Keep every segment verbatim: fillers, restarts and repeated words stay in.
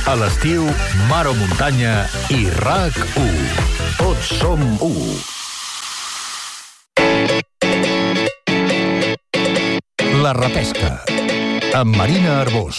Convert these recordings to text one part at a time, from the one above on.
A l'estiu, mar o muntanya i RAC u. Tots som u. La repesca, amb Marina Arbós.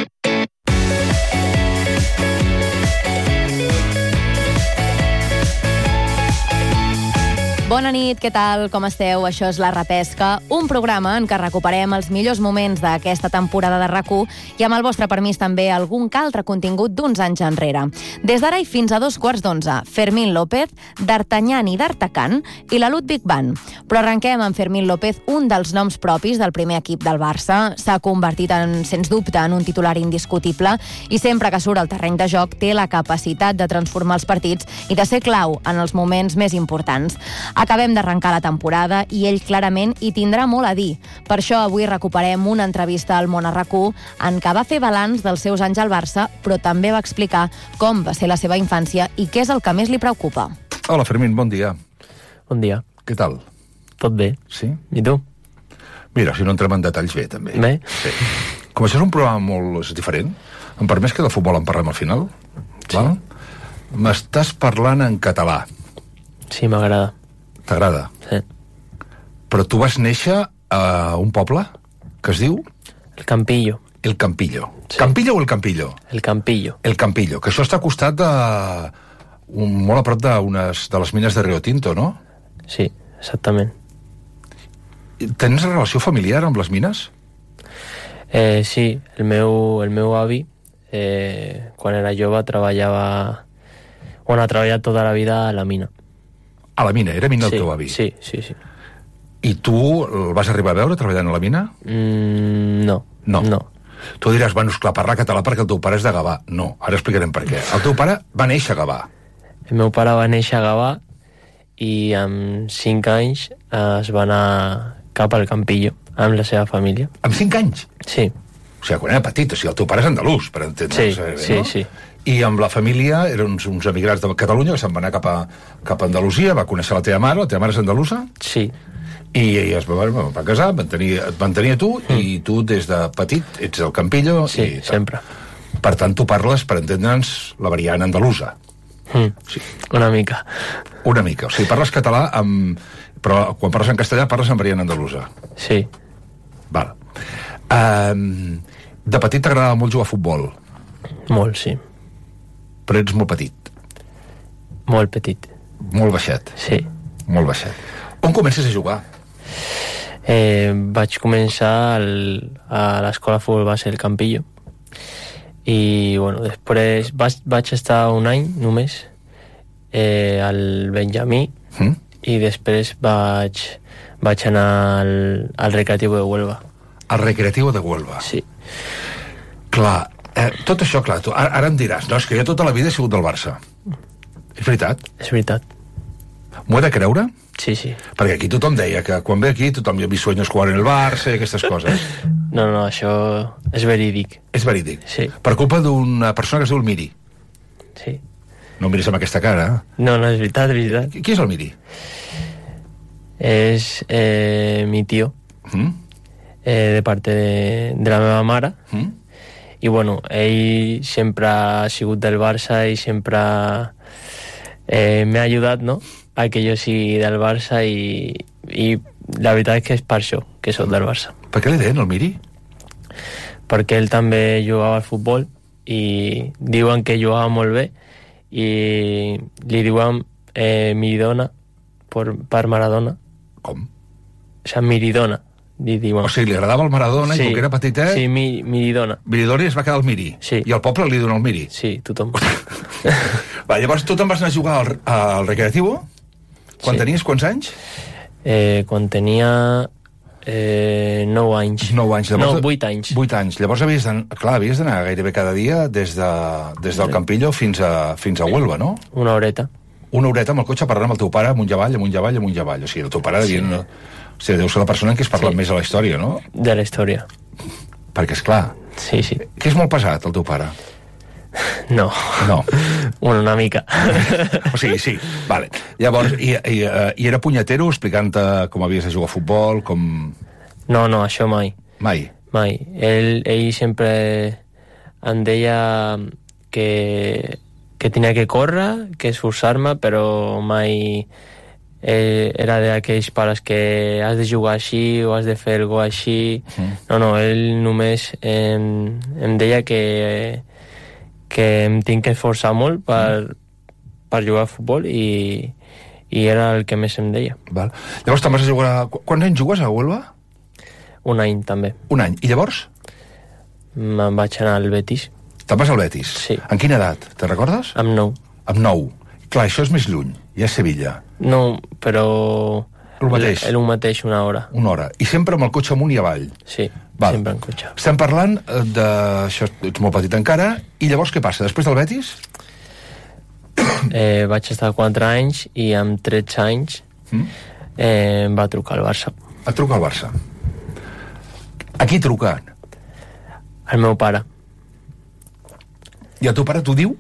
Bona nit, què tal? Com esteu? Això és La Repesca, un programa en què recuperem els millors moments d'aquesta temporada de RAC u i amb el vostre permís també algun que altre contingut d'uns anys enrere. Des d'ara i fins a dos quarts d'onze, Fermín López, D'Artagnan i D'Artacan i la Ludwig Band. Però arrenquem amb Fermín López, un dels noms propis del primer equip del Barça. S'ha convertit, en, sens dubte, en un titular indiscutible i sempre que surt al terreny de joc té la capacitat de transformar els partits i de ser clau en els moments més importants. Acabem d'arrencar la temporada i ell clarament hi tindrà molt a dir. Per això avui recuperem una entrevista al Món a RAC u en què va fer balanç dels seus anys al Barça, però també va explicar com va ser la seva infància i què és el que més li preocupa. Hola, Fermín, bon dia. Bon dia. Què tal? Tot bé. Sí? I tu? Mira, si no entrem en detalls, bé, també. Bé? Sí. Com això és un programa molt és diferent, em permets que de futbol en parlem al final? Sí. Val? M'estàs parlant en català. Sí, m'agrada. T'agrada? Sí. Però tu vas néixer a un poble que es diu... El Campillo. El Campillo. Sí. Campillo o el Campillo? El Campillo. El Campillo, que això està al costat de... Un, molt a prop d'unes de les mines de Rio Tinto, no? Sí, exactament. Tens relació familiar amb les mines? Eh, sí, el meu, el meu avi, eh, quan era jove, treballava... Bueno, ha treballat tota la vida a la mina. A la mina, era mina sí, el teu avi? Sí, sí, sí. I tu el vas arribar a veure treballant a la mina? Mm, no. No. No. Tu diràs, bueno, esclar, parlar català perquè el teu pare és de Gavà. No, ara explicarem per què. El teu pare va néixer a Gavà. El meu pare va néixer a Gavà i amb cinc anys es va anar cap al Campillo amb la seva família. Amb cinc anys? Sí. O sigui, quan era petit, o sigui, el teu pare és andalús, per entendre's. Sí, bé, sí, no? sí. I amb la família eren uns, uns emigrats de Catalunya que se'n van anar cap a, cap a Andalusia, va conèixer la teva mare, la teva mare és andalusa? Sí. I, i es van, van casar, van tenir, et van tenir a tu, mm. i tu des de petit ets del Campillo. Sí, i sempre. Per tant, tu parles, per entendre'ns, la variant andalusa. Mm. Sí. Una mica. Una mica. O sigui, parles català, amb... però quan parles en castellà parles en variant andalusa. Sí. Val. Um, de petit t'agradava molt jugar a futbol. Molt, sí. Però ets molt petit. Molt petit. Molt baixet. Sí. Molt baixet. On comences a jugar? Eh, vaig començar al, a l'escola de futbol base del Campillo. I, bueno, després vaig, vaig estar un any només eh, al Benjamí mm? i després vaig, vaig anar al, al Recreativo de Huelva. Al Recreativo de Huelva. Sí. Clar, eh, tot això, clar, tu, ara, ara em diràs, no, és que jo tota la vida he sigut del Barça. És veritat? És veritat. M'ho he de creure? Sí, sí. Perquè aquí tothom deia que quan ve aquí tothom hi ha vist sueños jugar en el Barça i aquestes coses. No, no, això és verídic. És verídic? Sí. Per culpa d'una persona que es diu el Miri. Sí. No em miris amb aquesta cara. No, no, és veritat, és veritat. Qui, qui és el Miri? És eh, mi tio, Mm? eh, de parte de, de la meva mare. Mm? I, bueno, ell sempre ha sigut del Barça i sempre eh, m'ha ajudat, no?, a que jo sigui del Barça i, i la veritat és que és per això que soc del Barça. Per què li deien el Miri? Perquè ell també jugava al futbol i diuen que jugava molt bé i li diuen eh, Miridona per, per Maradona. Com? O sigui, Miridona. Li diuen. O sigui, li agradava el Maradona sí. I com que era petitet... Sí, mi, Miridona. Miridona i es va quedar el Miri. Sí. I el poble li dona el Miri. Sí, tothom. Va, llavors tu te'n vas anar a jugar al, al Recreativo? Quan sí. tenies quants anys? Eh, quan tenia eh, nou anys. Nou anys. Llavors, no, vuit anys. Vuit anys. Llavors havies d'anar, clar, havies d'anar gairebé cada dia des, de, des del Campillo fins a, fins a Huelva, no? Una horeta. Una horeta amb el cotxe parlant amb el teu pare amunt i avall, amunt i avall, amunt i avall. O sigui, el teu pare sí. devia... O sigui, deu ser la persona en què es parla sí. més a la història, no? De la història. Perquè, és clar, sí, sí. que és molt pesat, el teu pare? No. No. Bueno, una mica. O sigui, sí, vale. Llavors, i, i, i era punyetero explicant-te com havies de jugar a futbol, com... No, no, això mai. Mai? Mai. Ell, ell sempre em deia que, que tenia que córrer, que esforçar-me, però mai eh, era d'aquells pares que has de jugar així o has de fer alguna així. Mm. No, no, ell només em, em deia que, que em tinc que esforçar molt per, mm. per jugar a futbol i, i era el que més em deia. Val. Llavors te'n vas a jugar... Quants anys jugues a Huelva? Un any, també. Un any. I llavors? Me'n vaig anar al Betis. Te'n vas al Betis? Sí. En quina edat? Te recordes? Amb nou. Amb nou. Clar, això és més lluny. Ja és Sevilla. No, però... El mateix? El, el mateix, una hora. Una hora. I sempre amb el cotxe amunt i avall? Sí, Val. sempre en cotxe. Estem parlant de... Això, ets molt petit encara. I llavors què passa? Després del Betis? Eh, vaig estar quatre anys i amb tretze anys mm? eh, em va trucar al Barça. Et truca al Barça. A qui truca? El meu pare. I el teu pare t'ho diu?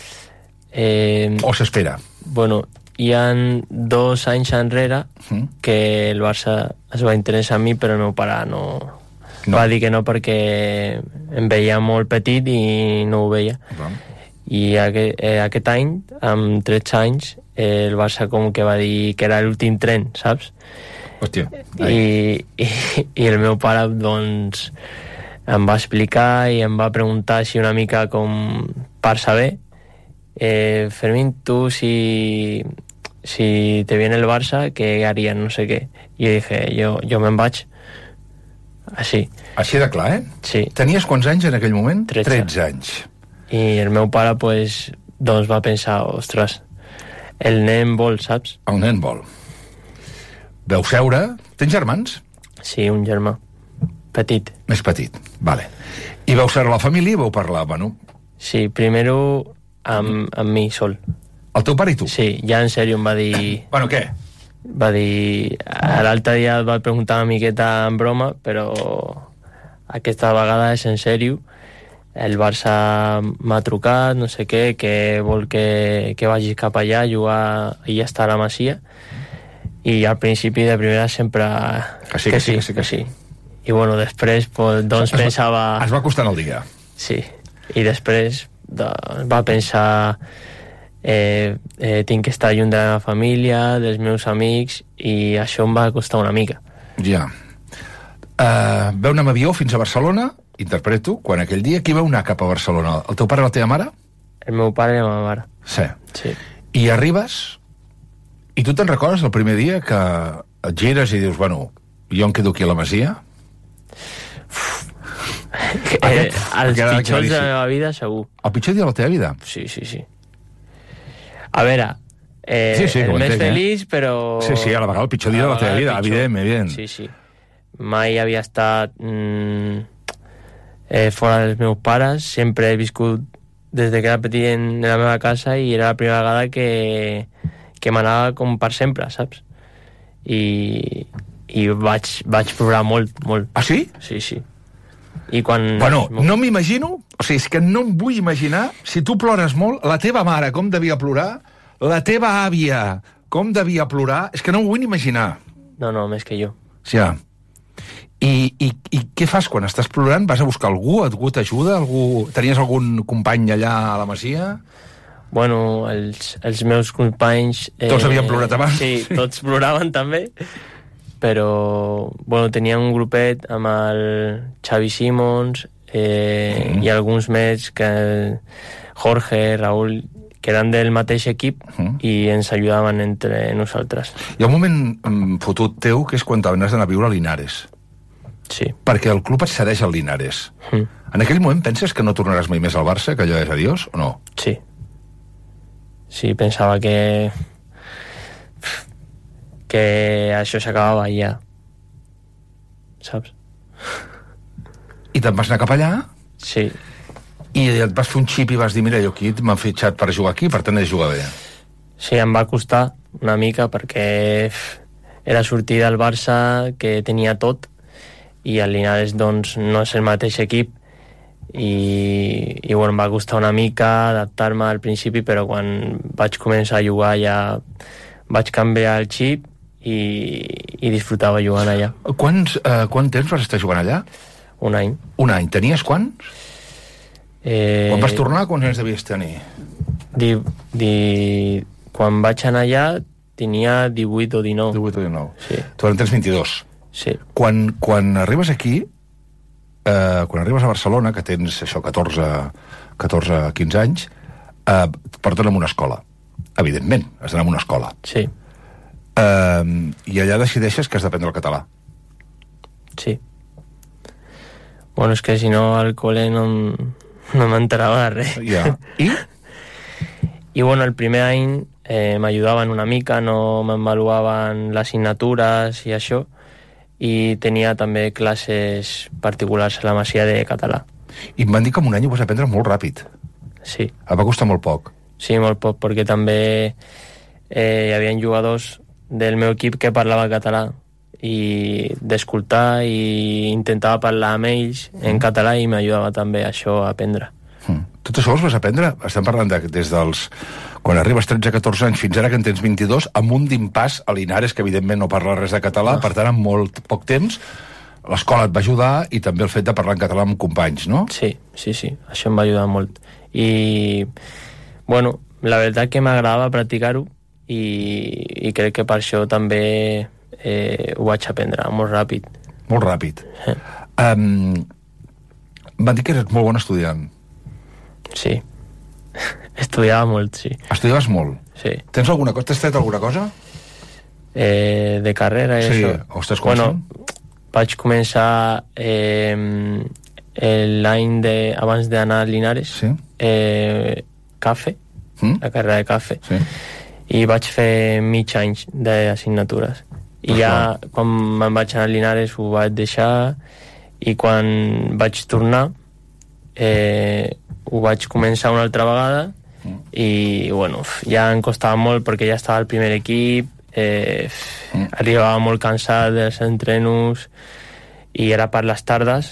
Eh, o s'espera? Bueno, hi ha dos anys enrere mm? que el Barça es va interessar en mi, però el meu pare no, no. va dir que no perquè em veia molt petit i no ho veia. No. I aquest, eh, aquest any, amb tretze anys, eh, el Barça com que va dir que era l'últim tren, saps? Hòstia. I, i, i el meu pare, doncs, em va explicar i em va preguntar si una mica com per saber eh, Fermín, tu si, si te viene el Barça, ¿qué harían? No sé qué. I jo dije, jo, jo me'n vaig. Així. Així de clar, eh? Sí. Tenies quants anys en aquell moment? tretze. tretze anys. I el meu pare, pues, doncs va pensar, ostres, el nen vol, saps? El nen vol. Veu seure... Tens germans? Sí, un germà. Petit. Més petit, vale. I veu seure la família i veu parlar, bueno... Sí, primer amb, amb mi sol. El teu pare i tu? Sí, ja en sèrio em va dir... Bueno, què? Va dir... L'altre dia et va preguntar una miqueta en broma, però aquesta vegada és en sèrio. El Barça m'ha trucat, no sé què, que vol que, que vagi cap allà a jugar i ja està a la Masia. I al principi de primera sempre... Que sí, que, que, sí, que sí, que sí. I bueno, després pues, doncs es pensava... Va, es va costant el dia. Sí, i després doncs, va pensar eh, eh, tinc que estar lluny de la meva família, dels meus amics, i això em va costar una mica. Ja. Uh, veu anar amb avió fins a Barcelona, interpreto, quan aquell dia, qui vau anar cap a Barcelona? El teu pare i la teva mare? El meu pare i la meva mare. Sí. Sí. I arribes, i tu te'n recordes el primer dia que et gires i dius, bueno, jo em quedo aquí a la Masia? Eh, Aquest, els pitjors de la meva vida, segur. El pitjor dia de la teva vida? Sí, sí, sí. A veure, eh, sí, sí, el més entenc, feliç, eh? però... Sí, sí, a la vegada el pitjor dia de la teva vida, evident, evident. Sí, sí. Mai havia estat mm, eh, fora dels meus pares, sempre he viscut des de que era petit en la meva casa i era la primera vegada que, que m'anava com per sempre, saps? I, i vaig, vaig plorar molt, molt. Ah, sí? Sí, sí. I quan... Bueno, no m'imagino, o sigui, és que no em vull imaginar, si tu plores molt, la teva mare com devia plorar, la teva àvia com devia plorar, és que no ho vull imaginar. No, no, més que jo. Ja. I, i, i què fas quan estàs plorant? Vas a buscar algú? Algú t'ajuda? Algú... Tenies algun company allà a la Masia? Bueno, els, els meus companys... Eh, tots havien plorat abans? Sí, tots ploraven també, però bueno, tenia un grupet amb el Xavi Simons eh, mm. i alguns més, que Jorge, Raúl, que eren del mateix equip mm. i ens ajudaven entre nosaltres. Hi ha un moment um, fotut teu que és quan t'havies d'anar a viure a Linares. Sí. Perquè el club et cedeix al Linares. Mm. En aquell moment penses que no tornaràs mai més al Barça, que allò és adiós, o no? Sí. Sí, pensava que... que això s'acabava ja. Saps? I te'n vas anar cap allà? Sí. I et vas fer un xip i vas dir, mira, jo aquí m'han fitxat per jugar aquí, per tant he de jugar bé. Sí, em va costar una mica perquè era sortir del Barça, que tenia tot, i el Linares doncs no és el mateix equip, i, i bueno, em va costar una mica adaptar-me al principi, però quan vaig començar a jugar ja vaig canviar el xip i, i disfrutava jugant allà. Quants, uh, quant temps vas estar jugant allà? Un any. Un any. Tenies quants? Eh, Quan vas tornar, quants anys devies tenir? Di, di, quan vaig anar allà tenia divuit o dinou. divuit o dinou. Sí. Tu ara en tens vint-i-dos. Sí. Quan, quan arribes aquí, eh, quan arribes a Barcelona, que tens això, catorze, catorze quinze anys, eh, et porten a una escola. Evidentment, has d'anar a una escola. Sí. Eh, I allà decideixes que has d'aprendre el català. Sí. Bueno, és que si no al col·le no, no m'enterava de res. Ja. I? I bueno, el primer any eh, m'ajudaven una mica, no m'avaluaven les assignatures i això, i tenia també classes particulars a la Masia de català. I em van dir que en un any ho vas aprendre molt ràpid. Sí. Em va costar molt poc. Sí, molt poc, perquè també eh, hi havia jugadors del meu equip que parlava català i d'escoltar i intentava parlar amb ells en català i m'ajudava també això a aprendre. Mm. Tot això els vas aprendre? Estem parlant de, des dels... Quan arribes tretze catorze anys fins ara que en tens vint-i-dos, amb un d'impàs a Linares, que evidentment no parla res de català, no. Per tant, en molt poc temps, l'escola et va ajudar i també el fet de parlar en català amb companys, no? Sí, sí, sí, això em va ajudar molt. I, bueno, la veritat que m'agradava practicar-ho i, i crec que per això també eh, ho vaig aprendre molt ràpid. Molt ràpid. Eh. Um, van dir que eres molt bon estudiant. Sí. Estudiava molt, sí. Estudiaves molt? Sí. Tens alguna cosa? T'has tret alguna cosa? Eh, de carrera i sí, això. o estàs començant? Bueno, vaig començar eh, l'any de, abans d'anar a Linares, sí. eh, cafè, mm? la carrera de cafè, sí. I vaig fer mig anys d'assignatures. I ja, quan me'n vaig anar a Linares, ho vaig deixar, i quan vaig tornar, eh, ho vaig començar una altra vegada, mm. i, bueno, ja em costava molt perquè ja estava al primer equip, eh, mm. arribava molt cansat dels entrenos, i era per les tardes,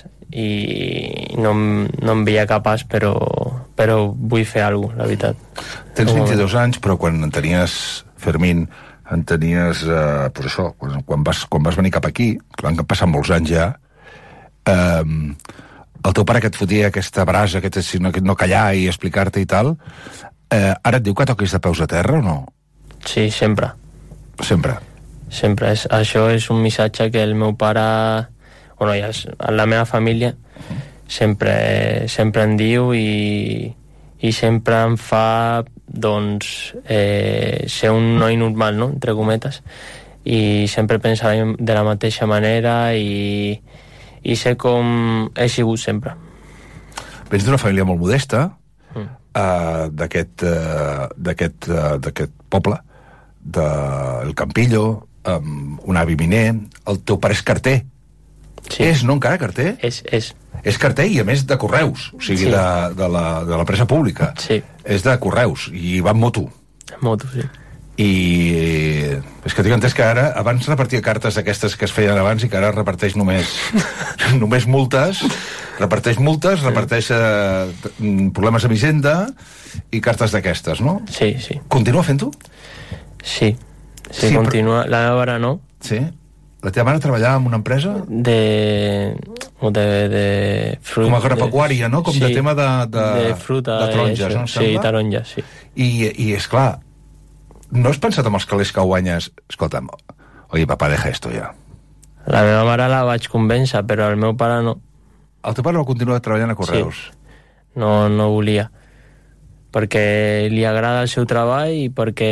i no, no em veia capaç, però, però vull fer alguna cosa, la veritat. Tens vint-i-dos anys, però quan en tenies, Fermín, en tenies, eh, pues això, quan, quan, vas, quan vas venir cap aquí, clar, han passat molts anys ja, eh, el teu pare que et fotia aquesta brasa, aquest, no, no callar i explicar-te i tal, eh, ara et diu que toquis de peus a terra o no? Sí, sempre. Sempre? Sempre. És, això és un missatge que el meu pare, bueno, ja, la meva família, sempre, sempre em diu i, i sempre em fa, doncs, eh, ser un noi normal, no?, entre cometes, i sempre pensar de la mateixa manera i i sé com he sigut sempre. Vens d'una família molt modesta, mm. uh, d'aquest uh, d'aquest uh, d'aquest poble, del Campillo, um, un avi miner, el teu pare és carter. Sí. És, no encara, carter? És, és. És carter i, a més, de Correus, o sigui, sí. de, de, la, de la presa pública. Sí. És de Correus, i va amb moto. Moto, sí. I és que tinc entès que ara, abans repartia cartes d'aquestes que es feien abans i que ara reparteix només només multes, reparteix multes, reparteix eh, problemes amb Hisenda i cartes d'aquestes, no? Sí, sí. Continua fent-ho? Sí, sí, sí continua. Però... La meva mare no. Sí? La teva mare treballava en una empresa? De... de, de fruit, com a agropecuària, no? Com sí, de tema de... De, de fruta. De taronges, eso. no? Sí, taronges, sí. I, i esclar, no has pensat amb els calés que guanyes? Escolta'm, oye, papá, deja esto ja. La meva mare la vaig convèncer, però el meu pare no. El teu pare va continuar treballant a Correus? Sí. No, no volia. Perquè li agrada el seu treball i perquè,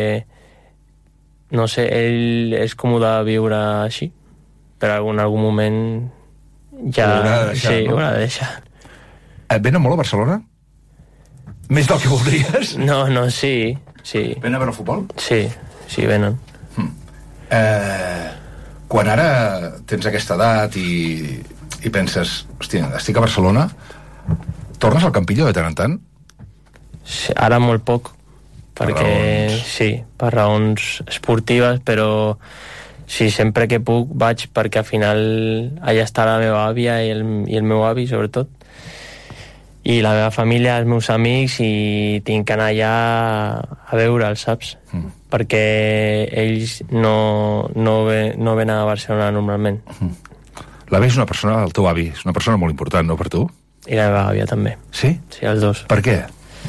no sé, ell és còmode viure així. Però en algun moment ja... Ho haurà de deixar, sí, no? ho haurà de deixar. Et venen molt a Barcelona? Més del que voldries? No, no, sí, sí. Venen a veure el futbol? Sí, sí, venen. Hmm. Eh, quan ara tens aquesta edat i, i penses, hòstia, estic a Barcelona, tornes al Campillo de tant en tant? Sí, ara molt poc, Per perquè raons... sí, per raons esportives, però sí, sempre que puc vaig, perquè al final allà està la meva àvia i el, i el meu avi, sobretot, i la meva família, els meus amics, i tinc que anar allà a veure'ls, saps? Mm. Perquè ells no, no, ve, no venen a Barcelona normalment. Mm. L'avi és una persona, el teu avi, és una persona molt important, no, per tu? i la meva àvia també. Sí? Sí, els dos. Per què?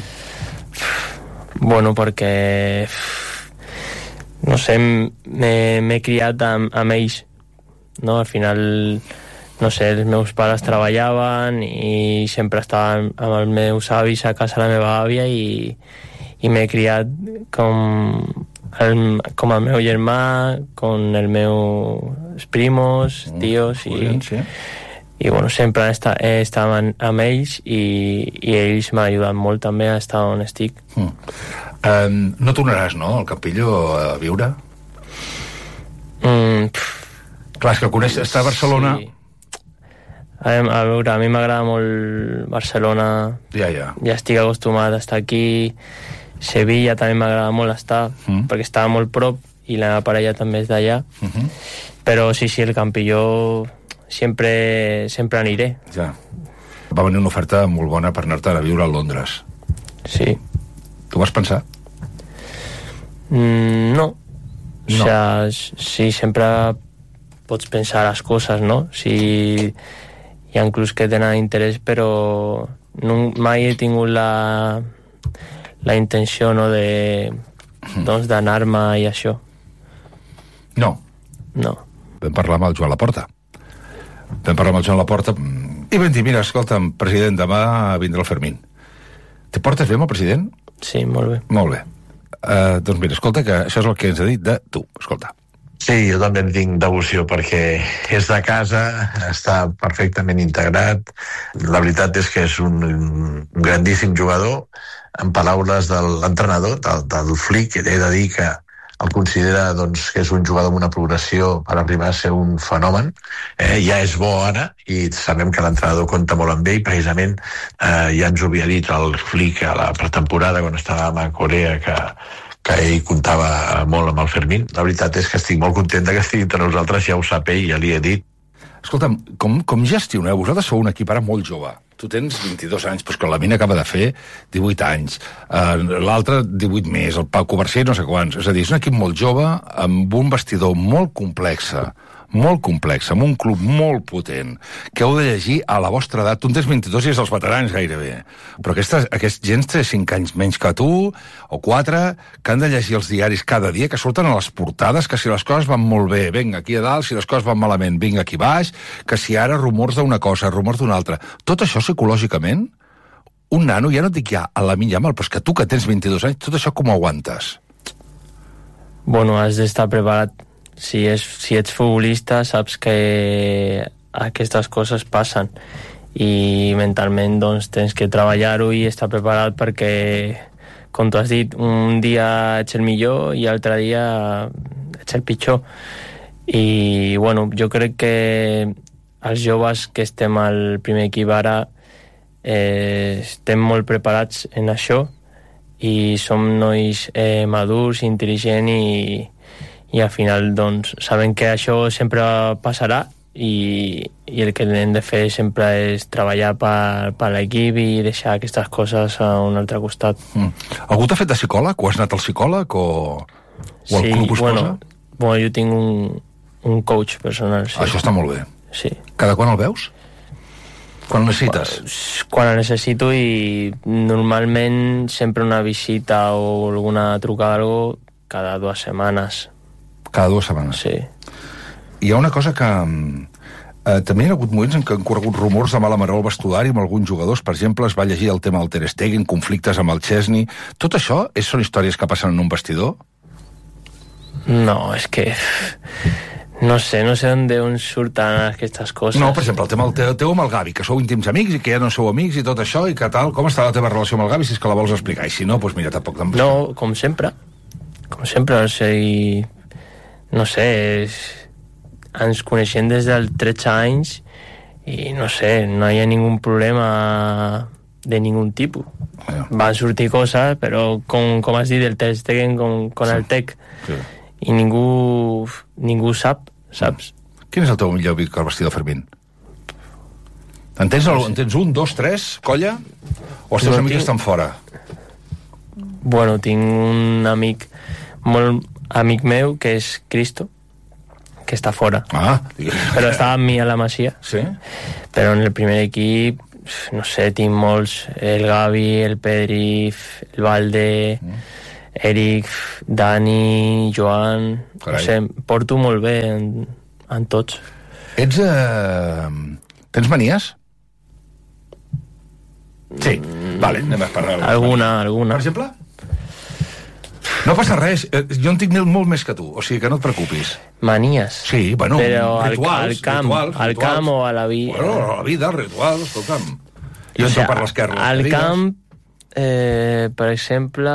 Bueno, perquè... No sé, m'he criat amb, amb ells, no? Al final, no sé, els meus pares treballaven i sempre estaven amb els meus avis a casa de la meva àvia i, i m'he criat com el, com el meu germà, com el meus primos, tios i... Sí. I bueno, sempre he estat, he estat amb, amb ells i, i ells m'han ajudat molt també a estar on estic. Mm. Um, no tornaràs, no, al Campillo a viure? Mm, Clar, és que coneix, està a Barcelona... Sí. A, a veure, a mi m'agrada molt Barcelona. Ja, ja. Ja estic acostumat a estar aquí. Sevilla també m'agrada molt estar, mm. perquè estava molt prop i la meva parella també és d'allà. Mm-hmm. Però sí, sí, el Campillo... Sempre, sempre aniré. Ja. Va venir una oferta molt bona per anar-te a viure a Londres. Sí. Tu vas pensar? Mm, no. No. O sea, sí, sempre pots pensar les coses, no? Si hi ha inclús que tenen interès, però no, mai he tingut la, la intenció, no, de, doncs, d'anar-me i això. No. No. Vam parlar amb el Joan Laporta. Vam parlar amb el Joan Laporta i vam dir, mira, escolta'm, president, demà vindrà el Fermín. Te portes bé amb el president? Sí, molt bé. Molt bé. Uh, doncs mira, escolta, que això és el que ens ha dit de tu. Escolta. Sí, jo també en tinc devoció perquè és de casa, està perfectament integrat. La veritat és que és un, un grandíssim jugador. En paraules de l'entrenador, del, del Flick, he de dir que el considera doncs, que és un jugador amb una progressió per arribar a ser un fenomen. Eh, ja és bo ara i sabem que l'entrenador compta molt amb ell. Precisament eh, ja ens ho havia dit el Flick a la pretemporada quan estàvem a Corea que, que ell comptava molt amb el Fermín. La veritat és que estic molt content que estigui entre nosaltres, ja ho sap ell, ja li he dit. Escolta'm, com, com gestioneu? Vosaltres sou un equip ara molt jove. Tu tens vint-i-dos anys, però que la Mina acaba de fer divuit anys. Uh, L'altre, divuit més. El Pau Covarsí, no sé quants. És a dir, és un equip molt jove, amb un vestidor molt complex, molt complex, amb un club molt potent, que heu de llegir a la vostra edat. Tu en tens vint-i-dos i és dels veterans gairebé. Però aquesta, aquest gent té cinc anys menys que tu, o quatre, que han de llegir els diaris cada dia, que surten a les portades, que si les coses van molt bé, vinga, aquí a dalt, si les coses van malament, vinga, aquí baix, que si ara rumors d'una cosa, rumors d'una altra. Tot això psicològicament, un nano, ja no et dic ja a la mitja mal, però és que tu que tens vint-i-dos anys, tot això com ho aguantes? Bueno, has d'estar preparat. Si, és, si ets futbolista, saps que aquestes coses passen i mentalment doncs, tens que treballar-ho i estar preparat perquè, com tu has dit, un dia ets el millor i l'altre dia ets el pitjor. I bueno, jo crec que els joves que estem al primer equip ara eh, estem molt preparats en això i som nois eh, madurs, intel·ligents i i al final doncs sabem que això sempre passarà i, i el que hem de fer sempre és treballar per, per l'equip i deixar aquestes coses a un altre costat. Mm. Algú t'ha fet de psicòleg? O has anat al psicòleg? O, o el sí, club us bueno, posa? Bueno, jo tinc un, un coach personal. Sí. Això està molt bé. Sí. Cada quan el veus? Quan el necessites? Quan el necessito i normalment sempre una visita o alguna trucada o algo cada dues setmanes. Cada dues setmanes. Sí. Hi ha una cosa que... Eh, també hi ha hagut moments en què han corregut rumors de mala maror al vestuari amb alguns jugadors. Per exemple, es va llegir el tema del Ter Stegen, conflictes amb el Chesney. Tot això és, són històries que passen en un vestidor? No, és que... No sé, no sé on, on surten aquestes coses. No, per exemple, el tema del teu, teu amb el Gavi, que sou íntims amics i que ja no sou amics i tot això, i que tal, com està la teva relació amb el Gavi, si és que la vols explicar? I si no, doncs mira, tampoc te'n... No, com sempre. Com sempre, o sigui... No sé, és... ens coneixem des dels tretze anys i no sé, no hi ha ningú problema de ningú tipus. Ja. Van sortir coses, però com, com has dit, el Ter Stegen com, com sí. el Tec. Sí. I ningú, ningú sap, saps? Quin és el teu millor amic al vestidor, Fermín? En tens, el, en tens un, dos, tres, colla? O els teus no amics tinc... estan fora? Bueno, tinc un amic, molt amic meu, que és Cristo, que està fora. Ah. Però estava amb mi a la Masia. Sí? Però en el primer equip no sé, tinc molts, el Gavi, el Pedri, el Valde, mm. Eric, Dani, Joan... Carai. No sé, porto molt bé en, en tots. Ets... Eh... Tens manies? Sí, mm. vale, anem a parlar. Alguna, alguna. Per exemple? No passa res, jo en tinc molt més que tu, o sigui que no et preocupis. Manies? Sí, bueno, però rituals. Al camp, rituals, al rituals. camp o a la vida? Bueno, a la vida, rituals, escolta'm. Jo o sigui, per l'esquerra. Al camp, eh, per exemple,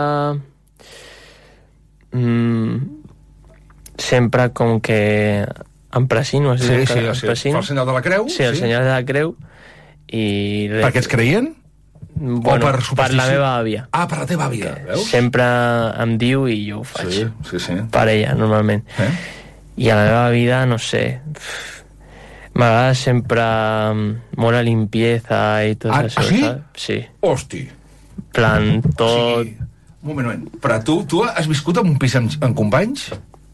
mm, sempre com que em presino. Sí, sí, sí, sí. Fa el senyal de la creu. Sí, el sí. senyal de la creu. I... Perquè ets creient? Bueno, per, per la meva àvia. Ah, per la teva àvia, veus? Sempre em diu i jo ho faig. Sí, sí, sí. Per ella, normalment. Eh? I a la meva vida, no sé, m'agrada sempre molt la limpieza i tot ah, això. Ah, sí? Saps? Sí. Hosti. Plan, tot... Sí. Un moment, un moment. Però tu, tu has viscut en un pis amb, amb companys?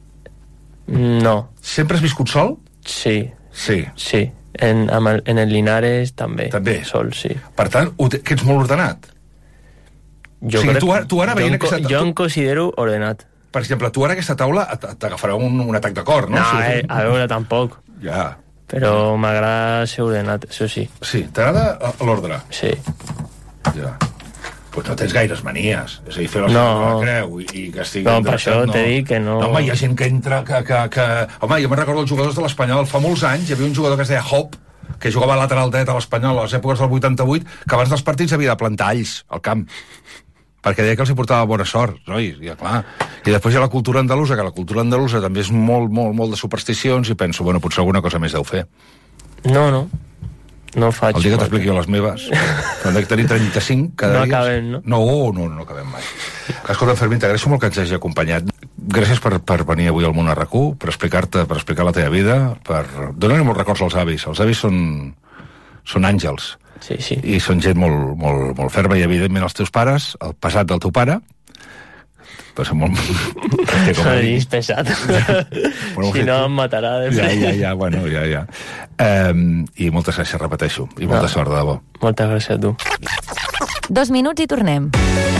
No. Sempre has viscut sol? Sí. Sí. Sí. En, en el Linares també. També? Sol, sí. Per tant, que ets molt ordenat. Jo, o sigui, crec, tu ara, tu ara jo, aquesta... jo em considero ordenat. Per exemple, tu ara aquesta taula t'agafarà un, un atac de cor, no? No, sí, eh, a veure, tampoc. Ja. Però m'agrada ser ordenat, això sí. Sí, t'agrada l'ordre? Sí. Ja. Pues no tens gaires manies. És a dir, fer la, no. la creu i, i que estigui... No, per això no. T'he dit que no... No, home, hi ha gent que entra... Que, que, que... Home, jo me'n recordo els jugadors de l'Espanyol. Fa molts anys hi havia un jugador que es deia Hop, que jugava a lateral dret a l'Espanyol a les èpoques del vuitanta-vuit, que abans dels partits havia de plantar alls al camp, perquè deia que els hi portava bona sort, oi? I, clar. I després hi ha la cultura andalusa, que la cultura andalusa també és molt, molt, molt de supersticions, i penso, bueno, potser alguna cosa més deu fer. No, no. No faig. El dia que t'expliqui jo les meves, quan he de tenir trenta-cinc cada no dia... No acabem, no? No, no, no acabem mai. Escolta, Fermín, t'agraeixo molt que ens hagi acompanyat. Gràcies per, per venir avui al Món a RAC u, per explicar-te, per explicar la teva vida, per donar-li molts records als avis. Els avis són, són àngels. Sí, sí. I són gent molt, molt, molt ferma, i evidentment els teus pares, el passat del teu pare, però són molt... No diguis pesat. Bueno, si no em matarà de ja, ja, ja, bueno, ja, ja. Um, I moltes gràcies, repeteixo. I molta no. sort, de debò. Moltes gràcies a tu. Dos minuts i tornem.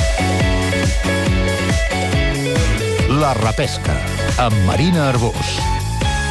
La repesca, amb Marina Arbós.